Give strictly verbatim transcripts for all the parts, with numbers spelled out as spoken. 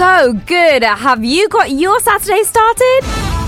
so good. Have you got your Saturday started?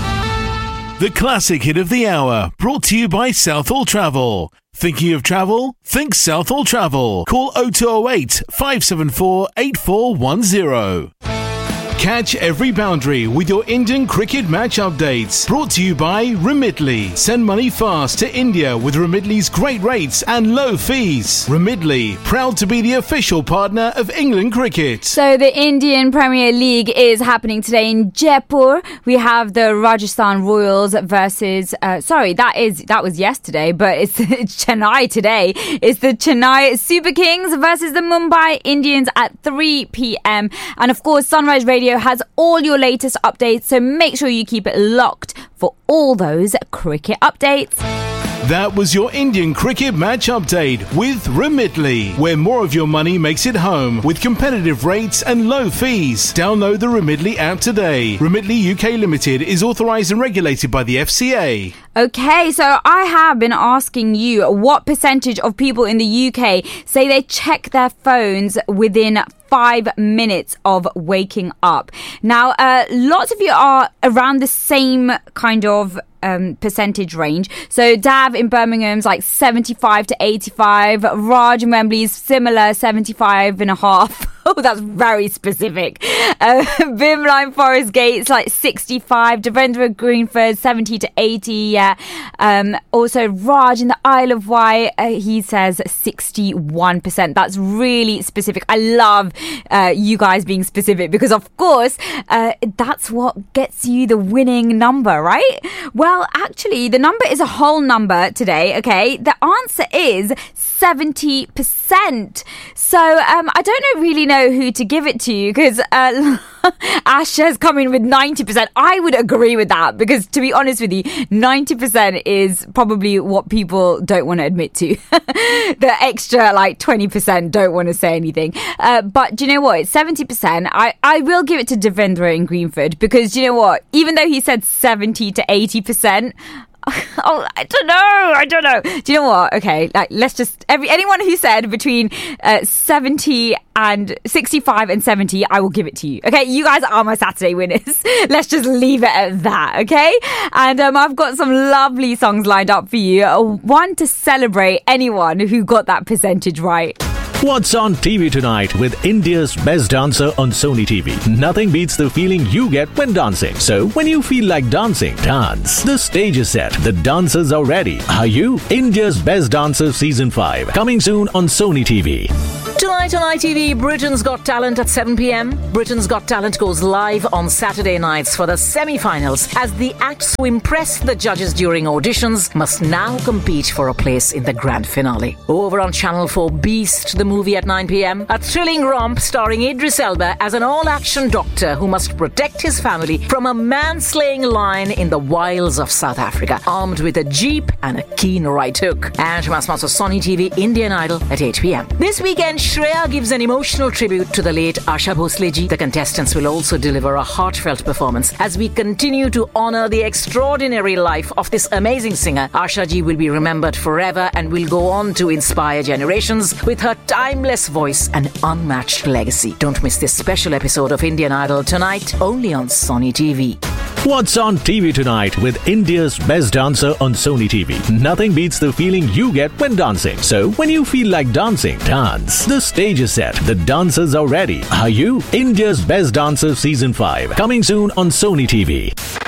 The classic hit of the hour, brought to you by Southall Travel. Thinking of travel? Think Southall Travel. Call oh two oh eight, five seven four, eight four one oh. Catch every boundary with your Indian cricket match updates. Brought to you by Remitly. Send money fast to India with Remitly's great rates and low fees. Remitly, proud to be the official partner of England cricket. So the Indian Premier League is happening today in Jaipur. We have the Rajasthan Royals versus, uh, sorry, that is that was yesterday, but it's, it's Chennai today. It's the Chennai Super Kings versus the Mumbai Indians at three p.m. And of course, Sunrise Radio has all your latest updates, so make sure you keep it locked for all those cricket updates. That was your Indian cricket match update with Remitly, where more of your money makes it home with competitive rates and low fees. Download the Remitly app today. Remitly U K Limited is authorised and regulated by the F C A. Okay, so I have been asking you what percentage of people in the U K say they check their phones within five minutes of waking up. Now, uh, lots of you are around the same kind of um, percentage range. So Dav in Birmingham's like seventy-five to eighty-five. Raj in Wembley's similar, seventy-five and a half. Oh, that's very specific. Uh, Bimla in Forest Gate's like sixty-five. Devendra Greenford, seventy to eighty. Yeah. Um, also, Raj in the Isle of Wight, uh, he says sixty-one percent. That's really specific. I love uh, you guys being specific because, of course, uh, that's what gets you the winning number, right? Well, actually, the number is a whole number today, okay? The answer is seventy percent. So um, I don't know, really know who to give it to because uh, Ash has come in with ninety percent. I would agree with that because, to be honest with you, ninety percent is probably what people don't want to admit to. The extra like twenty percent don't want to say anything. Uh, but do you know what? It's seventy percent. I, I will give it to Devendra in Greenford because, you know what? Even though he said seventy to eighty percent, oh, I don't know. I don't know. Do you know what? Okay, like let's just every anyone who said between uh, seventy and sixty-five and seventy, I will give it to you. Okay, you guys are my Saturday winners. Let's just leave it at that. Okay, and um, I've got some lovely songs lined up for you. Uh, one to celebrate anyone who got that percentage right. What's on T V tonight with India's best dancer on Sony T V? Nothing beats the feeling you get when dancing. So when you feel like dancing, dance. The stage is set. The dancers are ready. Are you? India's Best Dancer Season five. Coming soon on Sony T V. Tonight on I T V, Britain's Got Talent at seven p.m. Britain's Got Talent goes live on Saturday nights for the semi-finals as the acts who impressed the judges during auditions must now compete for a place in the grand finale. Over on Channel four, Beast, the movie at nine p.m. A thrilling romp starring Idris Elba as an all-action doctor who must protect his family from a man-slaying lion in the wilds of South Africa, armed with a jeep and a keen right hook. And from our sponsor Sony T V, Indian Idol at eight p.m. This weekend, Shreya gives an emotional tribute to the late Asha Bhosleji. The contestants will also deliver a heartfelt performance as we continue to honor the extraordinary life of this amazing singer. Asha ji will be remembered forever and will go on to inspire generations with her timeless voice and unmatched legacy. Don't miss this special episode of Indian Idol tonight, only on Sony T V. What's on T V tonight with India's best dancer on Sony T V? Nothing beats the feeling you get when dancing. So when you feel like dancing, dance. The stage is set. The dancers are ready. Are you? India's Best Dancer Season five. Coming soon on Sony T V.